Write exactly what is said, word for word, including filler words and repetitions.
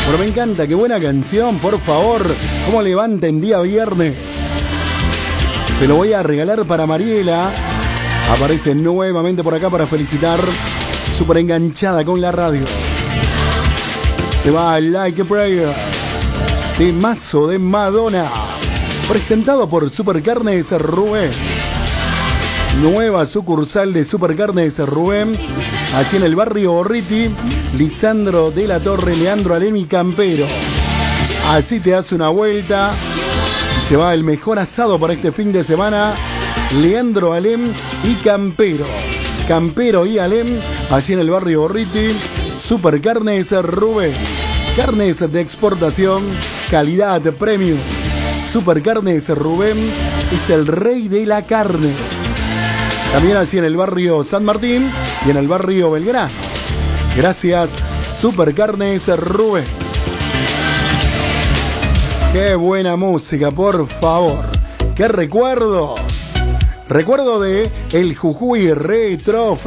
Pero me encanta, qué buena canción, por favor. Cómo levanta en día viernes. Se lo voy a regalar para Mariela. Aparece nuevamente por acá para felicitar. Súper enganchada con la radio. Se va Like a Prayer. Temazo de Madonna. Presentado por Supercarnes Rubén. Nueva sucursal de Supercarnes Rubén. Allí en el barrio Orriti. Lisandro de la Torre, Leandro Alem y Campero. Así te hace una vuelta. Y se va el mejor asado para este fin de semana. Leandro Alem y Campero. Campero y Alem. Allí en el barrio Orriti. Supercarnes Rubén. Carnes de exportación. Calidad premium. Supercarnes Rubén es el rey de la carne. También así en el barrio San Martín y en el barrio Belgrano. Gracias, Supercarnes Rubén. Qué buena música, por favor. Qué recuerdos. Recuerdo de el Jujuy Retro